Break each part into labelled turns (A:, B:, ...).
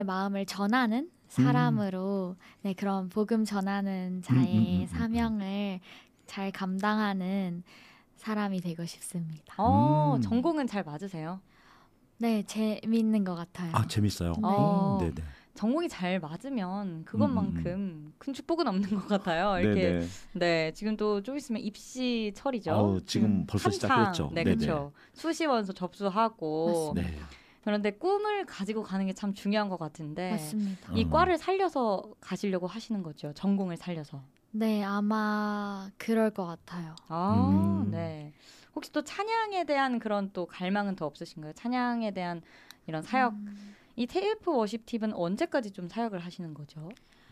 A: 마음을 전하는 사람으로 네, 그런 복음 전하는 자의 사명을 잘 감당하는 사람이 되고 싶습니다.
B: 전공은 잘 맞으세요?
A: 네, 재밌는 것 같아요.
C: 아, 재밌어요.
A: 네.
C: 네네.
B: 전공이 잘 맞으면 그것만큼 큰 축복은 없는 것 같아요. 이렇게
C: 네네.
B: 네, 지금 또 좀 있으면 입시철이죠.
C: 지금 벌써 시작했죠.
B: 네, 그렇죠. 수시원서 접수하고.
A: 맞습니다.
C: 네.
B: 그런데 꿈을 가지고 가는 게 참 중요한 것 같은데
A: 맞습니다.
B: 이 과를 살려서 가시려고 하시는 거죠? 전공을 살려서.
A: 네, 아마 그럴 것 같아요.
B: 네. 혹시 또 찬양에 대한 그런 또 갈망은 더 없으신가요? 찬양에 대한 이런 사역. 이 테이프 워십팀은 언제까지 좀 사역을 하시는 거죠?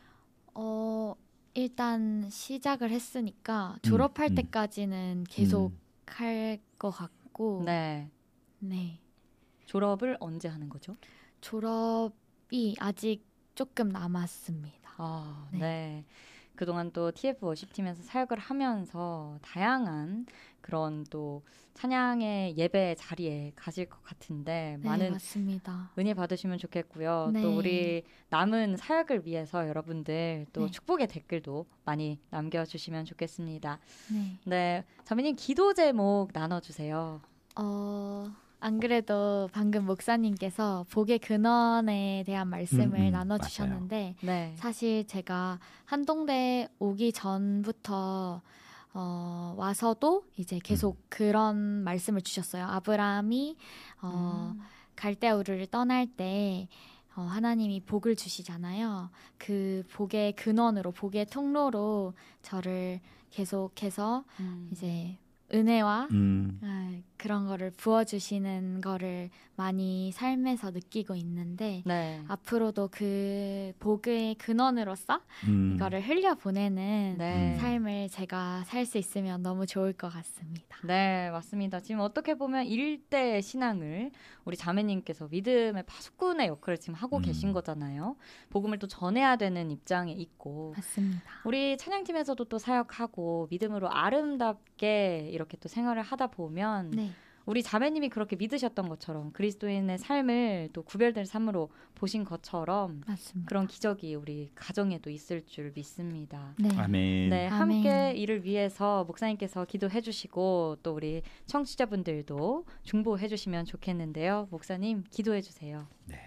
A: 일단 시작을 했으니까 졸업할 때까지는 계속 할 것 같고.
B: 네.
A: 네.
B: 졸업을 언제 하는 거죠?
A: 졸업이 아직 조금 남았습니다.
B: 네. 그동안 또 TF 워십팀에서 사역을 하면서 다양한 그런 또 찬양의 예배 자리에 가실 것 같은데
A: 네,
B: 많은
A: 맞습니다.
B: 은혜 받으시면 좋겠고요.
A: 네.
B: 또 우리 남은 사역을 위해서 여러분들 또
A: 네.
B: 축복의 댓글도 많이 남겨주시면 좋겠습니다.
A: 네.
B: 네, 자매님 기도 제목 나눠주세요.
A: 안 그래도 방금 목사님께서 복의 근원에 대한 말씀을 나눠주셨는데
B: 네.
A: 사실 제가 한동대 오기 전부터 와서도 이제 계속 그런 말씀을 주셨어요. 아브라함이 갈대아 우르를 떠날 때 하나님이 복을 주시잖아요. 그 복의 근원으로, 복의 통로로 저를 계속해서 이제 은혜와 그런 거를 부어주시는 거를 많이 삶에서 느끼고 있는데
B: 네.
A: 앞으로도 그 복의 근원으로서 이거를 흘려보내는 삶을 제가 살 수 있으면 너무 좋을 것 같습니다.
B: 네, 맞습니다. 지금 어떻게 보면 일대 신앙을 우리 자매님께서 믿음의 파수꾼의 역할을 지금 하고 계신 거잖아요. 복음을 또 전해야 되는 입장에 있고.
A: 맞습니다.
B: 우리 찬양팀에서도 또 사역하고 믿음으로 아름답게 이렇게 또 생활을 하다 보면
A: 네.
B: 우리 자매님이 그렇게 믿으셨던 것처럼 그리스도인의 삶을 또 구별된 삶으로 보신 것처럼
A: 맞습니다.
B: 그런 기적이 우리 가정에도 있을 줄 믿습니다.
A: 네.
C: 아멘.
B: 네,
A: 아멘.
B: 함께 이를 위해서 목사님께서 기도해 주시고 또 우리 청취자분들도 중보해 주시면 좋겠는데요. 목사님 기도해 주세요.
C: 네.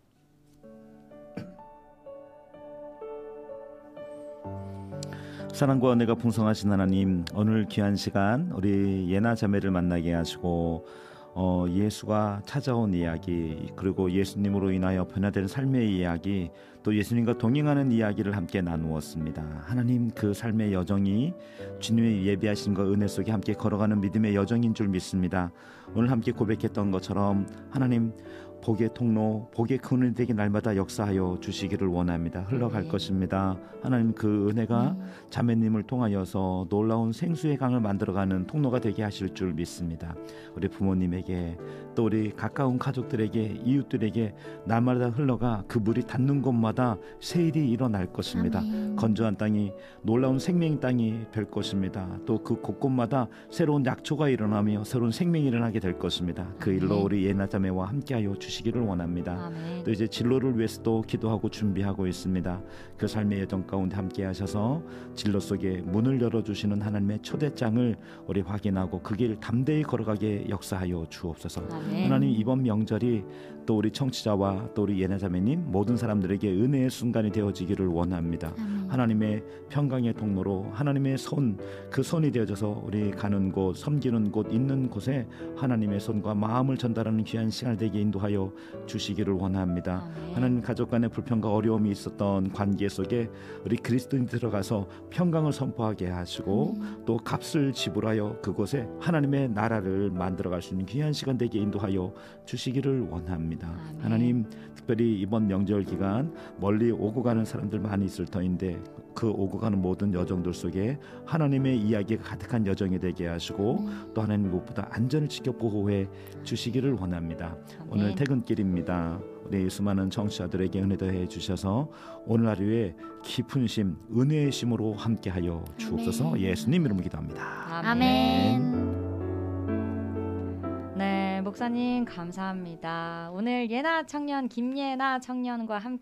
C: 사랑과 은혜가 풍성하신 하나님, 오늘 귀한 시간 우리 예나 자매를 만나게 하시고 예수가 찾아온 이야기, 그리고 예수님으로 인하여 변화된 삶의 이야기, 또 예수님과 동행하는 이야기를 함께 나누었습니다. 하나님, 그 삶의 여정이 주님의 예비하신 것 은혜 속에 함께 걸어가는 믿음의 여정인 줄 믿습니다. 오늘 함께 고백했던 것처럼 하나님, 복의 통로, 복의 근원이 되게 날마다 역사하여 주시기를 원합니다. 흘러갈 것입니다. 하나님, 그 은혜가 자매님을 통하여서 놀라운 생수의 강을 만들어가는 통로가 되게 하실 줄 믿습니다. 우리 부모님에게, 또 우리 가까운 가족들에게, 이웃들에게 날마다 흘러가 그 물이 닿는 곳마다 새 일이 일어날 것입니다.
A: 아멘.
C: 건조한 땅이 놀라운 생명의 땅이 될 것입니다. 또 그 곳곳마다 새로운 약초가 일어나며 새로운 생명이 일어나게 될 것입니다. 그 일로 우리 예나 자매와 함께하여 주시기를 원합니다.
B: 아멘.
C: 또 이제 진로를 위해서도 기도하고 준비하고 있습니다. 그 삶의 여정 가운데 함께 하셔서 진로 속에 문을 열어주시는 하나님의 초대장을 우리 확인하고 그 길 담대히 걸어가게 역사하여 주옵소서.
B: 아멘.
C: 하나님, 이번 명절이 또 우리 청취자와 또 우리 예나 자매님 모든 사람들에게 은혜의 순간이 되어지기를 원합니다. 하나님의 평강의 통로로 하나님의 손, 그 손이 되어져서 우리 가는 곳, 섬기는 곳, 있는 곳에 하나님의 손과 마음을 전달하는 귀한 시간을 되게 인도하여 주시기를 원합니다.
B: 아멘.
C: 하나님, 가족 간의 불평과 어려움이 있었던 관계 속에 우리 그리스도인이 들어가서 평강을 선포하게 하시고 또 값을 지불하여 그곳에 하나님의 나라를 만들어갈 수 있는 귀한 시간 되게 인도하여 주시기를 원합니다.
B: 아멘.
C: 하나님, 특별히 이번 명절 기간 멀리 오고 가는 사람들 많이 있을 터인데 그 오고 가는 모든 여정들 속에 하나님의 이야기가 가득한 여정이 되게 하시고 또 하나님 무엇보다 안전을 지켜 보호해 주시기를 원합니다.
B: 아멘.
C: 오늘 퇴근길입니다. 우리 수많은 청취자들에게 은혜 더해 주셔서 오늘 하루에 깊은 심, 은혜의 심으로 함께하여 주옵소서.
A: 아멘.
C: 예수님 이름으로 기도합니다.
A: 아멘.
B: 네, 목사님 감사합니다. 오늘 예나 청년 김예나 청년과 함께